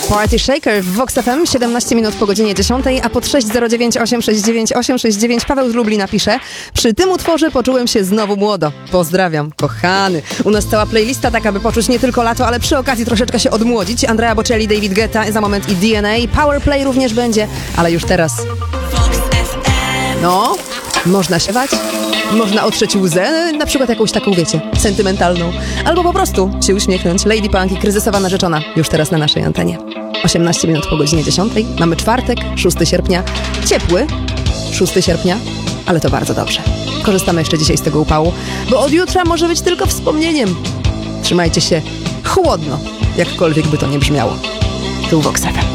Party Shaker w Vox FM, 17 minut po godzinie 10, a pod 609 869 869 Paweł z Lublina pisze: przy tym utworze poczułem się znowu młodo. Pozdrawiam, kochany. U nas cała playlista tak, aby poczuć nie tylko lato, ale przy okazji troszeczkę się odmłodzić. Andrea Bocelli, David Guetta, za moment i DNA. Powerplay również będzie, ale już teraz. No, można śpiewać, można otrzeć łzę, na przykład jakąś taką, wiecie, sentymentalną. Albo po prostu się uśmiechnąć. Lady Punk i kryzysowa narzeczona już teraz na naszej antenie. 18 minut po godzinie 10. Mamy czwartek, 6 sierpnia. Ciepły 6 sierpnia, ale to bardzo dobrze. Korzystamy jeszcze dzisiaj z tego upału, bo od jutra może być tylko wspomnieniem. Trzymajcie się chłodno, jakkolwiek by to nie brzmiało. Tu Vox FM.